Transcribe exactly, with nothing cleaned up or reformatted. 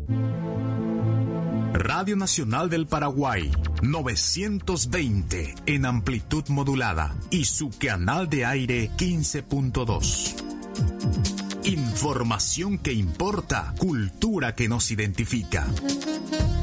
Radio Nacional del Paraguay, novecientos veinte en amplitud modulada y su canal de aire quince punto dos. Información que importa, cultura que nos identifica.